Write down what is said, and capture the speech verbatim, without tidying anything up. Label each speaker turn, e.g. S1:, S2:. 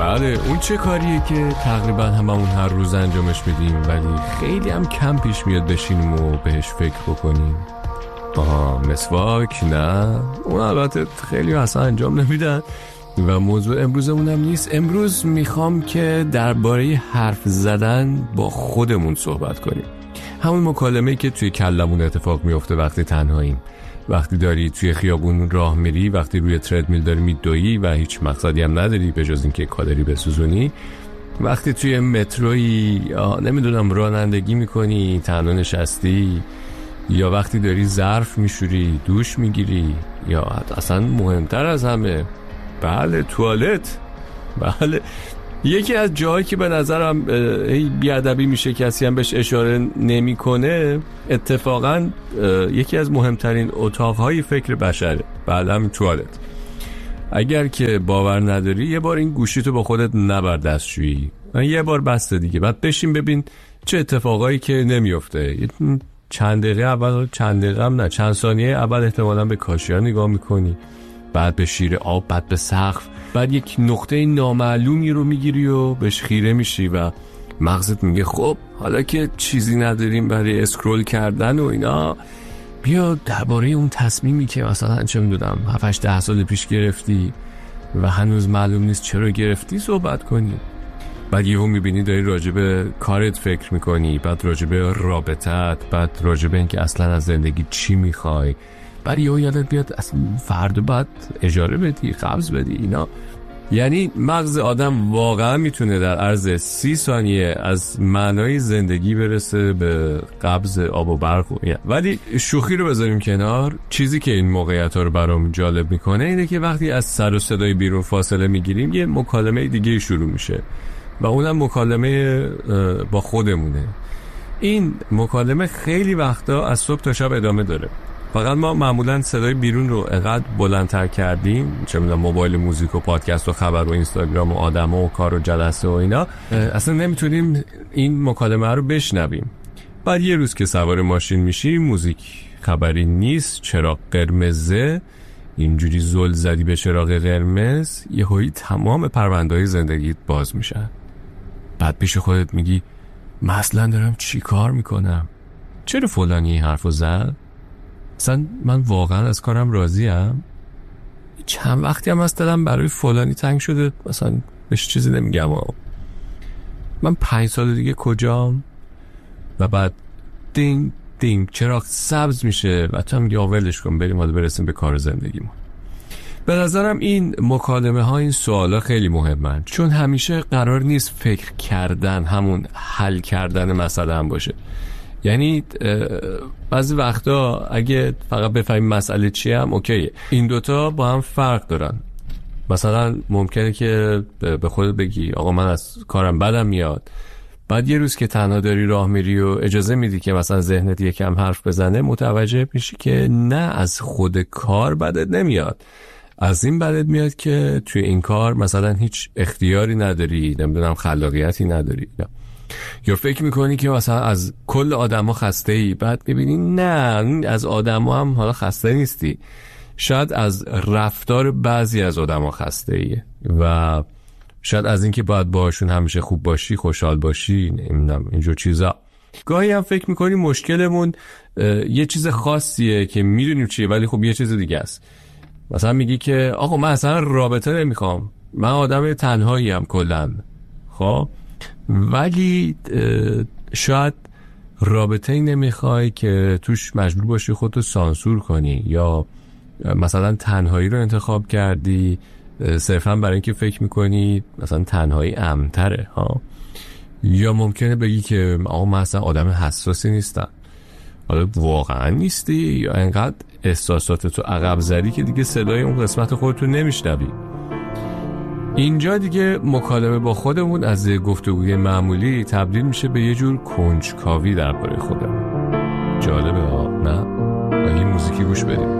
S1: بله، اون چه کاریه که تقریبا هممون هر روز انجامش میدیم ولی خیلی هم کم پیش میاد بشینیم و بهش فکر بکنیم. آها، مسواک؟ نه، اون البته خیلی اصلا انجام نمیدن و موضوع امروزمون هم نیست. امروز میخوام که درباره حرف زدن با خودمون صحبت کنیم. همون مکالمه‌ای که توی کلمون اتفاق میفته وقتی تنهاییم، وقتی داری توی خیابون راه میری، وقتی روی تردمیل داری میدویی و هیچ مقصدی هم نداری به جز اینکه کالری بسوزونی، وقتی توی مترویی نمیدونم رانندگی میکنی، تنها نشستی، یا وقتی داری ظرف میشوری، دوش میگیری، یا اصلا مهمتر از همه، بله، توالت. بله، یکی از جاهایی که به نظرم بیادبی میشه کسی هم بهش اشاره نمیکنه، اتفاقا یکی از مهمترین اتاقهای فکر بشره. بله، همین توالت. اگر که باور نداری یه بار این گوشیتو با خودت نبر دستشویی، یه بار بسته دیگه، بعد بشین ببین چه اتفاقایی که نمیفته. چند دقیقه اول، چند دقیقه هم نه، چند ثانیه اول احتمالاً به کاشی‌ها نگاه میکنی، بعد به شیر آب، بعد به سقف، بعد یک نقطه نامعلومی رو میگیری و بهش خیره میشی و مغزت میگه خب حالا که چیزی نداریم برای اسکرول کردن و اینا، بیا درباره اون تصمیمی که مثلا چه میدونم هفت هشت ده سال پیش گرفتی و هنوز معلوم نیست چرا گرفتی صحبت کنی. بعد یهو میبینی داری راجع به کارت فکر میکنی، بعد راجع به رابطت، بعد راجع به اینکه اصلا از زندگی چی میخوای، بعد یهو یادت بیاد اصلا فردا بعد اجاره بدی، قبض بدی اینا. یعنی مغز آدم واقعا میتونه در عرض سی ثانیه از معنای زندگی برسه به قبض آب و برق و اینا. ولی شوخی رو بذاریم کنار، چیزی که این موقعیت ها رو برام جالب میکنه اینه که وقتی از سر و صدای بیرون فاصله میگیریم یه مکالمه دیگه شروع میشه و اونم مکالمه با خودمونه. این مکالمه خیلی وقتا از صبح تا شب ادامه داره، فقط ما معمولا صدای بیرون رو انقدر بلندتر کردیم، چه میدونم موبایل، موزیک و پادکست و خبر و اینستاگرام و آدما و کار و جلسه و اینا، اصلا نمیتونیم این مکالمه رو بشنویم. بعد یه روز که سوار ماشین میشی، موزیک خبری نیست، چراغ قرمزه، اینجوری زل زدی به چراغ قرمز، یهویی تمام پرونده‌های زندگیت باز میشن. بعد پیش خودت میگی من اصلا دارم چی کار میکنم؟ چرا فلانی این حرفو زد؟ اصلا من واقعا از کارم راضیم؟ چند وقتی هم از دلم برای فلانی تنگ شده، مثلا بهش چیزی نمیگم. من پنج سال دیگه کجام؟ و بعد دینگ دینگ چراغ سبز میشه و تو هم میگی آولش کن بریم حالا برسیم به کار زندگیمون. به نظرم این مکالمه ها، این سوالا خیلی مهمن، چون همیشه قرار نیست فکر کردن همون حل کردن مسئله هم باشه. یعنی بعضی وقتا اگه فقط بفهمیم مسئله چیه هم اوکیه. این دوتا با هم فرق دارن. مثلا ممکنه که به خودت بگی آقا من از کارم بدم میاد، بعد یه روز که تنها داری راه میری و اجازه میدی که مثلا ذهنت یکم حرف بزنه، متوجه میشی که نه، از خود کار بدت نمیاد، از این بدت میاد که توی این کار مثلا هیچ اختیاری نداری، نمیدونم خلاقیتی نداری، یا فکر میکنی که مثلا از کل آدما خسته ای، بعد میبینی نه، از آدما هم حالا خسته نیستی، شاید از رفتار بعضی از آدما خسته ایه و شاید از اینکه باید باهاشون همیشه خوب باشی، خوشحال باشی، نمیدونم اینجور چیزا. گاهی هم فکر میکنی مشکلمون یه چیز خاصیه که میدونیم چیه ولی خب یه چیز دیگه است. مثلا میگی که آقا من اصلا رابطه نمیخوام، من آدم تنهایی ام کلا، خب ولی شاید رابطه ای نمیخوای که توش مجبور باشی خودتو سانسور کنی، یا مثلا تنهایی رو انتخاب کردی صرفا برای اینکه فکر میکنی مثلا تنهایی امن‌تره ها. یا ممکنه بگی که آقا من اصلا آدم حساسی نیستم. حالا واقعا نیستی یا انقدر احساساتتو عقب زدی که دیگه صدای اون قسمت خودتو نمیشنوی؟ اینجا دیگه مکالمه با خودمون از گفتگوی معمولی تبدیل میشه به یه جور کنجکاوی درباره خودمون. جالبه ها، نه؟ یه موزیکی گوش بدیم.